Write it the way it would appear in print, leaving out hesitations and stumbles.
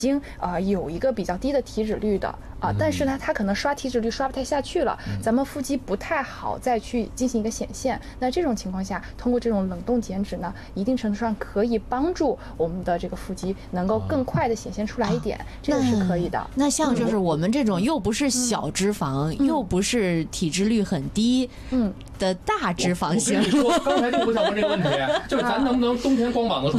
经有一个比较低的体脂率的但是呢，它可能刷体脂率刷不太下去了，咱们腹肌不太好再去进行一个显现。那这种情况下，通过这种冷冻减脂呢，一定程度上可以帮助我们的这个腹肌能够更快的显现出来一点，这个是可以的。 那像就是我们这种又不是小脂肪，又不是体脂率很低，的大脂肪型。 我跟你说，刚才就我想问这个问题，就是咱能不能冬天光膀子